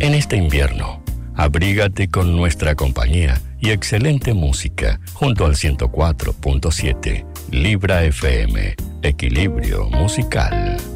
En este invierno, abrígate con nuestra compañía y excelente música junto al 104.7 Libra FM, Equilibrio Musical.